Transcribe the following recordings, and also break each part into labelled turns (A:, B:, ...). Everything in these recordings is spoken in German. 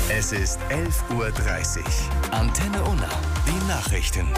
A: Es ist 11:30 Uhr. Antenne Unna. Die Nachrichten.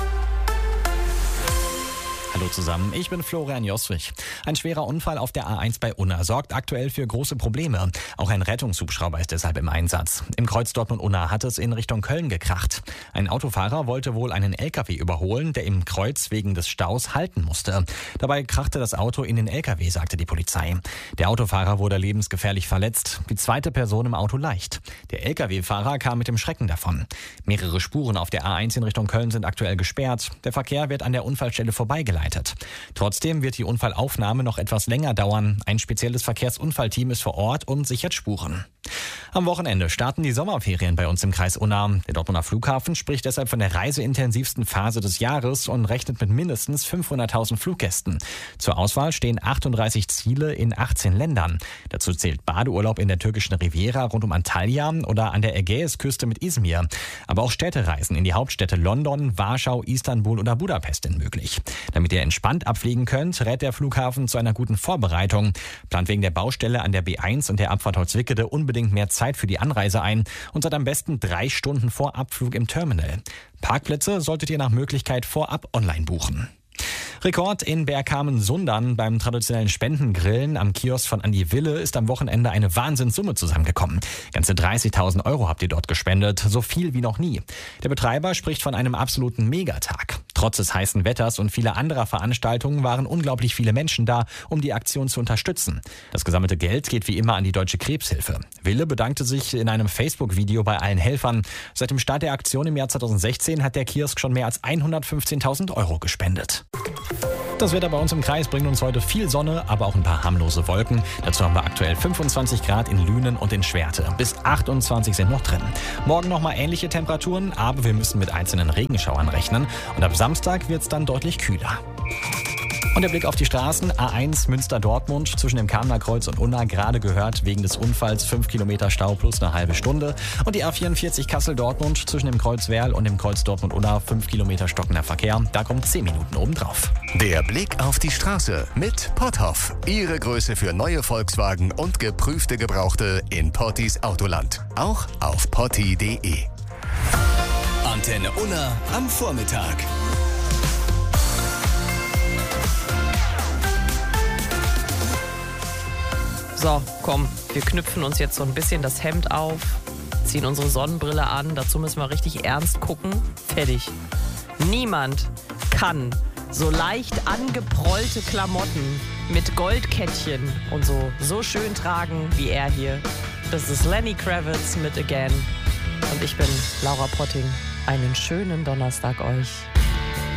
B: Hallo zusammen, ich bin Florian Joswig. Ein schwerer Unfall auf der A1 bei Unna sorgt aktuell für große Probleme. Auch ein Rettungshubschrauber ist deshalb im Einsatz. Im Kreuz Dortmund-Unna hat es in Richtung Köln gekracht. Ein Autofahrer wollte wohl einen LKW überholen, der im Kreuz wegen des Staus halten musste. Dabei krachte das Auto in den LKW, sagte die Polizei. Der Autofahrer wurde lebensgefährlich verletzt, die zweite Person im Auto leicht. Der LKW-Fahrer kam mit dem Schrecken davon. Mehrere Spuren auf der A1 in Richtung Köln sind aktuell gesperrt. Der Verkehr wird an der Unfallstelle vorbeigeleitet. Trotzdem wird die Unfallaufnahme noch etwas länger dauern. Ein spezielles Verkehrsunfallteam ist vor Ort und sichert Spuren. Am Wochenende starten die Sommerferien bei uns im Kreis Unna. Der Dortmunder Flughafen spricht deshalb von der reiseintensivsten Phase des Jahres und rechnet mit mindestens 500.000 Fluggästen. Zur Auswahl stehen 38 Ziele in 18 Ländern. Dazu zählt Badeurlaub in der türkischen Riviera rund um Antalya oder an der Ägäisküste mit Izmir. Aber auch Städtereisen in die Hauptstädte London, Warschau, Istanbul oder Budapest sind möglich. Damit ihr entspannt abfliegen könnt, rät der Flughafen zu einer guten Vorbereitung. Plant wegen der Baustelle an der B1 und der Abfahrt Holzwickede unbedingt mehr Zeit für die Anreise ein und seid am besten 3 Stunden vor Abflug im Terminal. Parkplätze solltet ihr nach Möglichkeit vorab online buchen. Rekord in Bergkamen-Sundern beim traditionellen Spendengrillen am Kiosk von Andi Wille ist am Wochenende eine Wahnsinnssumme zusammengekommen. Ganze 30.000 € habt ihr dort gespendet, so viel wie noch nie. Der Betreiber spricht von einem absoluten Megatag. Trotz des heißen Wetters und vieler anderer Veranstaltungen waren unglaublich viele Menschen da, um die Aktion zu unterstützen. Das gesammelte Geld geht wie immer an die Deutsche Krebshilfe. Wille bedankte sich in einem Facebook-Video bei allen Helfern. Seit dem Start der Aktion im Jahr 2016 hat der Kiosk schon mehr als 115.000 € gespendet. Das Wetter bei uns im Kreis bringt uns heute viel Sonne, aber auch ein paar harmlose Wolken. Dazu haben wir aktuell 25 Grad in Lünen und in Schwerte. Bis 28 sind noch drin. Morgen nochmal ähnliche Temperaturen, aber wir müssen mit einzelnen Regenschauern rechnen. Und ab Samstag wird es dann deutlich kühler. Und der Blick auf die Straßen. A1 Münster-Dortmund zwischen dem Kamener Kreuz und Unna gerade gehört wegen des Unfalls 5 Kilometer Stau plus eine halbe Stunde. Und die A44 Kassel-Dortmund zwischen dem Kreuz Werl und dem Kreuz Dortmund-Unna 5 Kilometer stockender Verkehr. Da kommen 10 Minuten obendrauf.
A: Der Blick auf die Straße mit Potthoff. Ihre Größe für neue Volkswagen und geprüfte Gebrauchte in Pottis Autoland. Auch auf potti.de. Antenne Unna am Vormittag.
C: So, komm, wir knüpfen uns jetzt so ein bisschen das Hemd auf, ziehen unsere Sonnenbrille an, dazu müssen wir richtig ernst gucken. Fertig. Niemand kann so leicht angeprollte Klamotten mit Goldkettchen und so schön tragen wie er hier. Das ist Lenny Kravitz mit Again und ich bin Laura Potting. Einen schönen Donnerstag euch.